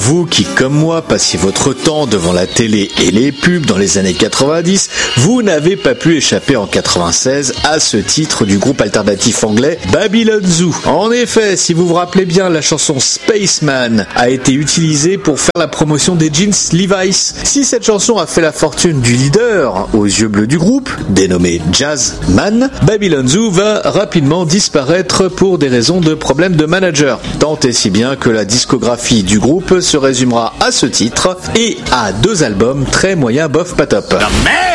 Vous qui, comme moi, passiez votre temps devant la télé et les pubs dans les années 90, vous n'avez pas pu échapper en 96 à ce titre du groupe alternatif anglais Babylon Zoo. En effet, si vous vous rappelez bien, la chanson Spaceman a été utilisée pour faire la promotion des jeans Levi's. Si cette chanson a fait la fortune du leader aux yeux bleus du groupe, dénommé Jazzman, Babylon Zoo va rapidement disparaître pour des raisons de problèmes de manager. Tant et si bien que la discographie du groupe se résumera à ce titre et à 2 albums très moyens bof pas top.